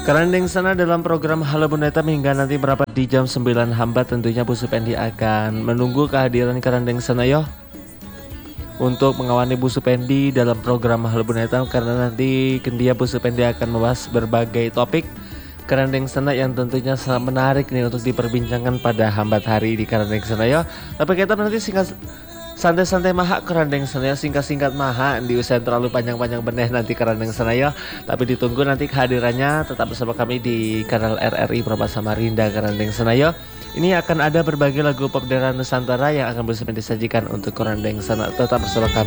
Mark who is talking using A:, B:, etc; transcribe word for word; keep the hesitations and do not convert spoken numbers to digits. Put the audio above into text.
A: Kerandeng sana dalam program Halo Bunda Hitam hingga nanti berapa di jam sembilan hamba tentunya Bu Supendi akan menunggu kehadiran Kerandeng sana yo untuk mengawani Bu Supendi dalam program Halo Bunda Hitam, karena nanti kendia Bu Supendi akan membahas berbagai topik Kerandeng sana yang tentunya sangat menarik nih untuk diperbincangkan pada hambat hari di Kerandeng sana yo. Tapi kita nanti singkat santai-santai maha Kerandeng sana yo, singkat-singkat maha di usia terlalu panjang-panjang benih nanti Kerandeng sana yo. Tapi ditunggu nanti kehadirannya, tetap bersama kami di kanal R R I Prapat Samarinda Kerandeng sana yo. Ini akan ada berbagai lagu pop daerah Nusantara yang akan bersama disajikan untuk Kerandeng sana. Tetap bersama kami.